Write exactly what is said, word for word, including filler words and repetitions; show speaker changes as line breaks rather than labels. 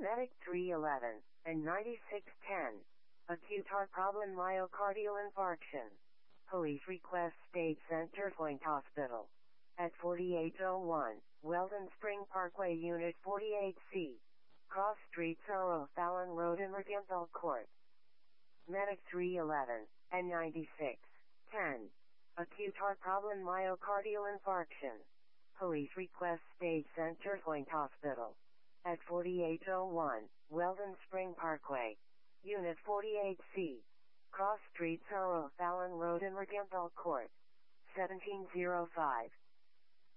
Medic three eleven and ninety-six ten. Acute heart problem, myocardial infarction. Police request State Center Point Hospital. At forty-eight oh one, Weldon Spring Parkway, Unit forty-eight C. Cross Street, Soho, Fallon Road in Rogenthal Court. Medic three eleven and ninety-six ten. Acute heart problem, myocardial infarction. Police request State Center Point Hospital. At forty-eight oh one, Weldon Spring Parkway. Unit forty-eight C. Cross Street, Soho, Fallon Road in Rogenthal Court. seventeen oh five.